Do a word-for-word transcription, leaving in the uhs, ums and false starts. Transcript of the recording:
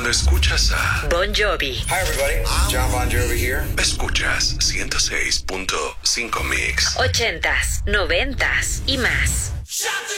Cuando escuchas a Bon Jovi. Hi everybody, John Bon Jovi here. Escuchas ciento seis punto cinco Mix. Ochentas, noventas y más.